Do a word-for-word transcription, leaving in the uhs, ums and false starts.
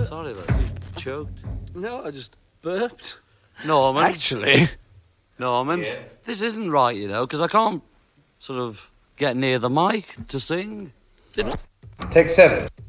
Sorry, but you choked. No, I just burped. Norman. Actually. Norman. Yeah. This isn't right, you know, because I can't sort of get near the mic to sing. Didn't Take seven.